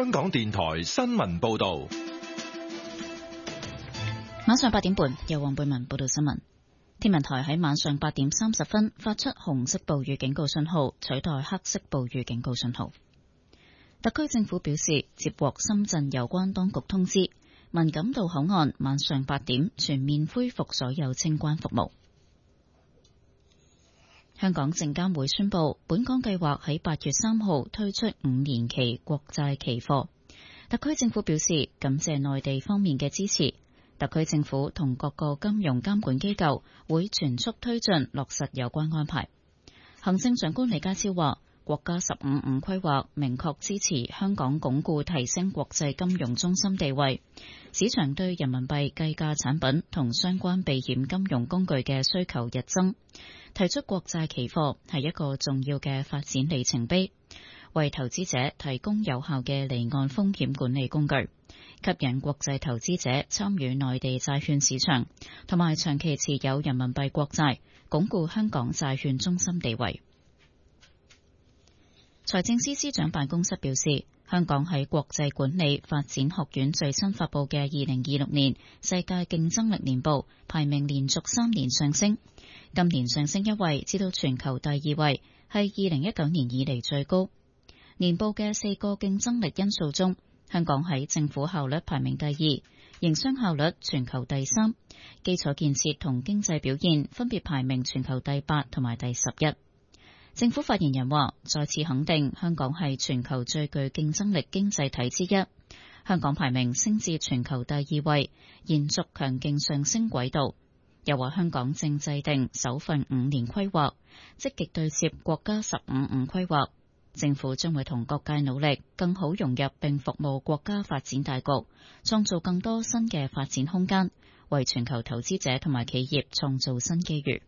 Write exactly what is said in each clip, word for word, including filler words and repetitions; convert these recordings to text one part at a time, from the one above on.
香港電台新聞報道。 晚上八點半，由黃貝文報道新聞。天文台喺晚上八點三十分發出紅色暴雨警告信號，取代黑色暴雨警告信號。特區政府表示，接獲深圳有關當局通知，文錦渡口岸晚上八點全面恢復所有清關服務。香港證監會宣布，本港計劃喺八月三號推出五年期國債期貨。特區政府表示，感謝內地方面嘅支持。特區政府同各個金融監管機構會全速推進落實有關安排。行政長官李家超話，國家十五五規劃明確支持香港鞏固提升國際金融中心地位，市場對人民幣計價產品同相關避險金融工具嘅需求日增，提出國債期貨係一個重要嘅發展里程碑，為投資者提供有效嘅離岸風險管理工具，吸引國際投資者參與內地債券市場，同埋長期持有人民幣國債，鞏固香港債券中心地位。財政司司長辦公室表示，香港喺國際管理發展學院最新發佈嘅二零二六年世界競爭力年報排名連續三年上升，今年上升一位，至到全球第二位，係二零一九年以嚟最高。年報嘅四個競爭力因素中，香港喺政府效率排名第二，營商效率全球第三，基礎建設同經濟表現分別排名全球第八同埋第十一。政府發言人話，再次肯定香港係全球最具競爭力經濟體之一，香港排名升至全球第二位，延續強勁上升軌道。又話香港正制定首份五年規劃，積極對接國家十五五規劃，政府將會同各界努力，更好融入並服務國家發展大局，創造更多新嘅發展空間，為全球投資者同埋企業創造新機遇。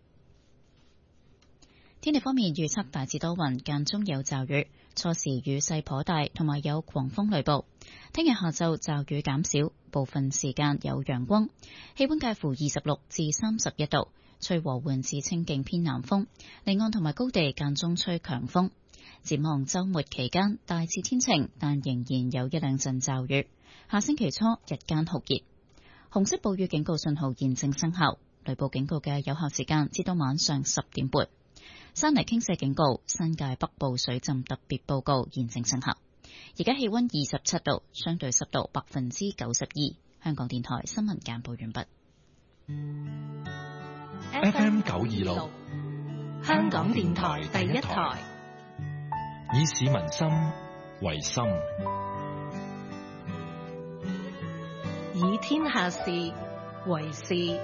天氣方面，預測大致多雲，間中有驟雨，初時雨勢頗大，同埋有狂風雷暴。聽日下晝驟雨減少，部分時間有陽光，氣溫介乎二十六至三十一度，吹和緩至清勁偏南風，離岸同埋高地間中吹強風。展望週末期間大致天晴，但仍然有一兩陣驟雨。下星期初日間酷熱，紅色暴雨警告信號現正生效，雷暴警告嘅有效時間至到晚上十點半。山泥傾瀉警告、新界北部水浸特別報告現正生效。而家氣溫二十七度，相對濕度百分之九十二。香港電台新聞簡報完畢。 F M 九二六， 香港電台第一台， 以市民心為心， 以天下事為事。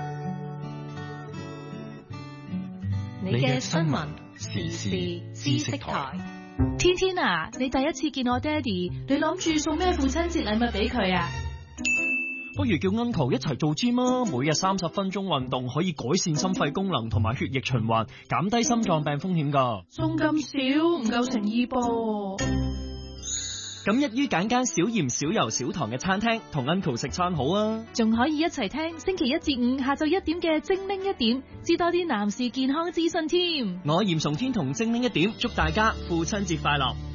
你嘅新聞時事知識台。 天天啊，你第一次見我爹哋，你諗住送咩父親節禮物俾佢啊？ 不如叫 Uncle 一齊做 gym 啊！每日三十分鐘運動可以改善心肺功能同埋血液循環，減低心臟病風險噶。 送咁少唔夠誠意噃。 咁一於揀間少鹽少油少糖嘅餐廳，同 Uncle 食餐好啊！ 仲可以一齊聽星期一至五下晝一點嘅精靈一點，知多啲男士健康資訊添。 我嚴崇天同精靈一點，祝大家父親節快樂。